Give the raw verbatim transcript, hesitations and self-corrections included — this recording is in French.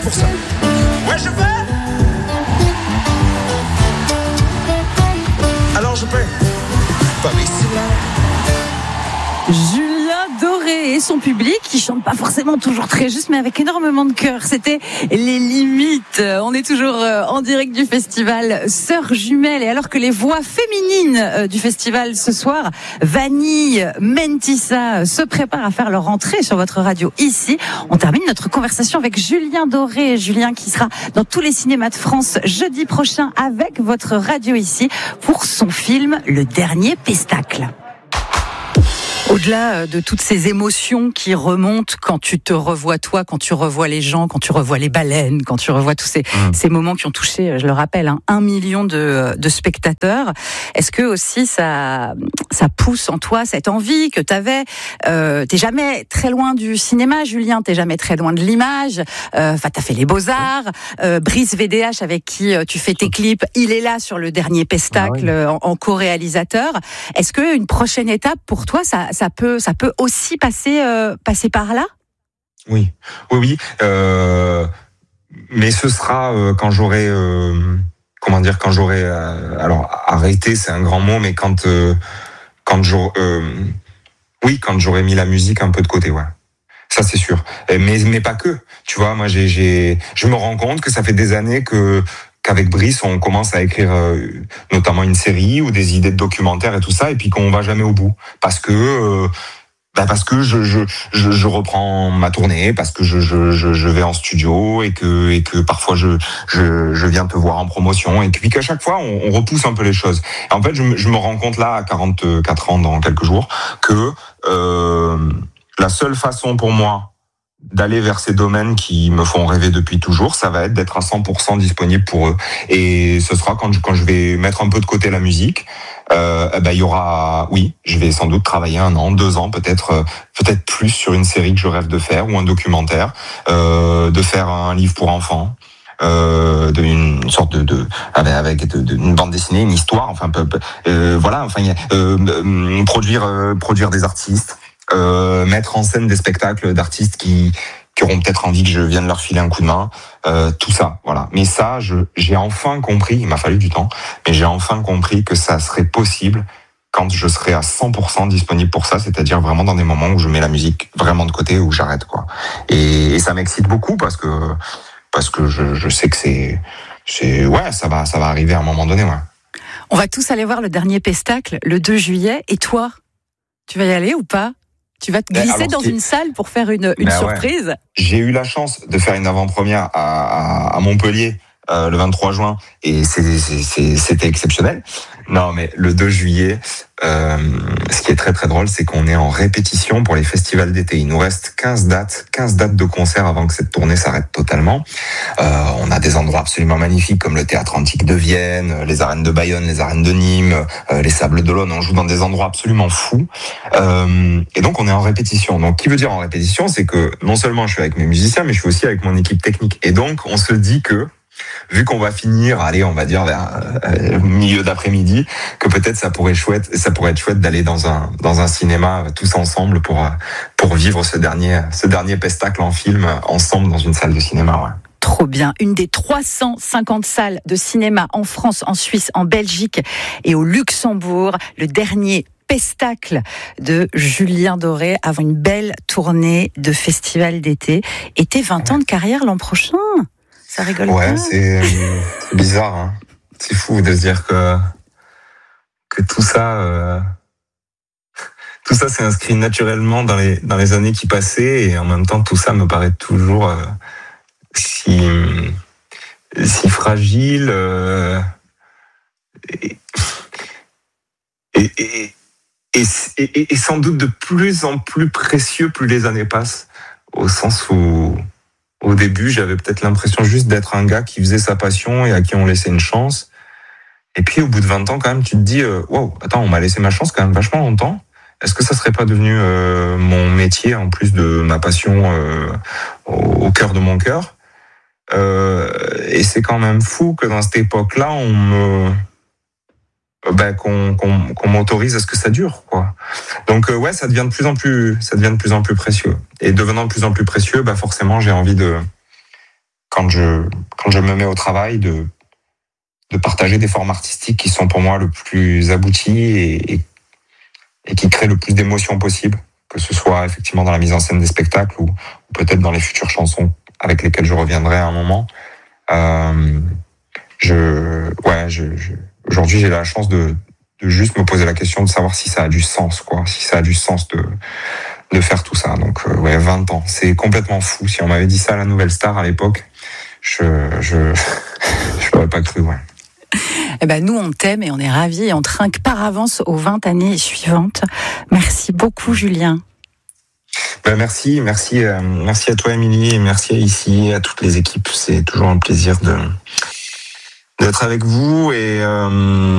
pour ça. Ouais, je paie. Alors je paie. Pas ici, là. Julien Doré et son public qui chante pas forcément toujours très juste mais avec énormément de cœur. C'était Les Limites. On est toujours en direct du festival Sœurs Jumelles et alors que les voix féminines du festival ce soir, Vanille, Mentissa se préparent à faire leur entrée sur votre radio ici. On termine notre conversation avec Julien Doré. Julien qui sera dans tous les cinémas de France jeudi prochain avec votre radio ici pour son film Le Dernier Pestacle. Au-delà de toutes ces émotions qui remontent quand tu te revois toi, quand tu revois les gens, quand tu revois les baleines, quand tu revois tous ces, mmh. ces moments qui ont touché, je le rappelle, hein, un million de, de spectateurs, est-ce que aussi ça, ça pousse en toi cette envie que t'avais, euh, t'es jamais très loin du cinéma, Julien, t'es jamais très loin de l'image, enfin euh, t'as fait les Beaux-Arts, euh, Brice V D H avec qui tu fais tes clips, il est là sur Le Dernier Pestacle ah oui. en, en co-réalisateur. Est-ce que une prochaine étape pour toi, ça ça peut, ça peut aussi passer, euh, passer par là ? Oui, oui, oui. Euh, mais ce sera euh, quand j'aurai, euh, comment dire, quand j'aurai, euh, alors arrêté, c'est un grand mot, mais quand, euh, quand j'aurai, euh, oui, quand j'aurai mis la musique un peu de côté, ouais. Ça c'est sûr. Mais, mais pas que. Tu vois, moi, j'ai, j'ai, je me rends compte que ça fait des années que. qu'avec Brice, on commence à écrire euh, notamment une série ou des idées de documentaires et tout ça, et puis qu'on va jamais au bout. Parce que, euh, bah parce que je, je, je, je reprends ma tournée, parce que je, je, je, je vais en studio, et que, et que parfois je, je, je viens te voir en promotion, et puis qu'à chaque fois, on, on repousse un peu les choses. Et en fait, je, je me rends compte là, à quarante-quatre ans, dans quelques jours, que euh, la seule façon pour moi d'aller vers ces domaines qui me font rêver depuis toujours, ça va être d'être à cent pour cent disponible pour eux. Et ce sera quand je, quand je vais mettre un peu de côté la musique, euh, eh ben, il y aura, oui, je vais sans doute travailler un an, deux ans, peut-être, euh, peut-être plus sur une série que je rêve de faire, ou un documentaire, euh, de faire un livre pour enfants, euh, de une sorte de, de avec, avec de, de, une bande dessinée, une histoire, enfin, peu, peu, euh, voilà, enfin, euh, euh, produire, euh, produire des artistes. Euh, mettre en scène des spectacles d'artistes qui qui auront peut-être envie que je vienne leur filer un coup de main, euh, tout ça, voilà. Mais ça, je j'ai enfin compris, il m'a fallu du temps, mais j'ai enfin compris que ça serait possible quand je serai à cent pour cent disponible pour ça, c'est-à-dire vraiment dans des moments où je mets la musique vraiment de côté, où j'arrête, quoi. Et, et ça m'excite beaucoup parce que parce que je, je sais que c'est c'est ouais, ça va ça va arriver à un moment donné, ouais. On va tous aller voir Le Dernier Pestacle le deux juillet. Et toi, tu vas y aller ou pas ? Tu vas te glisser alors, dans une salle pour faire une, une ben surprise. Ouais. J'ai eu la chance de faire une avant-première à, à, à Montpellier euh, le vingt-trois juin et c'est, c'est, c'est, c'était exceptionnel. Non, mais le deux juillet, euh, ce qui est très très drôle, c'est qu'on est en répétition pour les festivals d'été. Il nous reste quinze dates, quinze dates de concerts avant que cette tournée s'arrête totalement. Euh, on a des endroits absolument magnifiques comme le Théâtre Antique de Vienne, les arènes de Bayonne, les arènes de Nîmes, euh, les Sables d'Olonne. On joue dans des endroits absolument fous. Euh, et donc on est en répétition. Donc, qui veut dire en répétition, c'est que non seulement je suis avec mes musiciens, mais je suis aussi avec mon équipe technique. Et donc, on se dit que vu qu'on va finir, allez, on va dire vers euh, milieu d'après-midi, que peut-être ça pourrait chouette, ça pourrait être chouette d'aller dans un dans un cinéma euh, tous ensemble pour euh, pour vivre ce dernier ce dernier pestacle en film euh, ensemble dans une salle de cinéma. Ouais. Trop bien. Une des trois cent cinquante salles de cinéma en France, en Suisse, en Belgique et au Luxembourg. Le Dernier Pestacle de Julien Doré avant une belle tournée de festival d'été. Et tes vingt ans de carrière l'an prochain. Ça rigole ouais, pas. c'est, c'est bizarre. Hein. C'est fou de se dire que que tout ça, euh, tout ça s'est inscrit naturellement dans les dans les années qui passaient et en même temps tout ça me paraît toujours euh, si si fragile euh, et, et, et, et, et, et sans doute de plus en plus précieux plus les années passent, au sens où au début, j'avais peut-être l'impression juste d'être un gars qui faisait sa passion et à qui on laissait une chance. Et puis, au bout de vingt ans, quand même, tu te dis, euh, wow, attends, on m'a laissé ma chance quand même vachement longtemps. Est-ce que ça serait pas devenu euh, mon métier en plus de ma passion euh, au, au cœur de mon cœur euh, Et c'est quand même fou que dans cette époque-là, on me ben, qu'on, qu'on, qu'on m'autorise à ce que ça dure, quoi. Donc euh, ouais, ça devient de plus en plus, ça devient de plus en plus précieux. Et devenant de plus en plus précieux, bah forcément, j'ai envie de quand je quand je me mets au travail de de partager des formes artistiques qui sont pour moi le plus abouties et, et, et qui créent le plus d'émotions possible, que ce soit effectivement dans la mise en scène des spectacles ou, ou peut-être dans les futures chansons avec lesquelles je reviendrai à un moment. Euh, je, ouais, je, je, aujourd'hui j'ai la chance de, de juste me poser la question de savoir si ça a du sens, quoi, si ça a du sens de, de faire tout ça. Donc, euh, ouais, vingt ans, c'est complètement fou. Si on m'avait dit ça à la Nouvelle Star à l'époque, je, je, je l'aurais pas cru, ouais. Eh ben, nous, on t'aime et on est ravis et on trinque par avance aux vingt années suivantes. Merci beaucoup, Julien. Ben merci, merci, euh, merci à toi, Émilie, et merci ici à toutes les équipes. C'est toujours un plaisir de d'être avec vous et euh,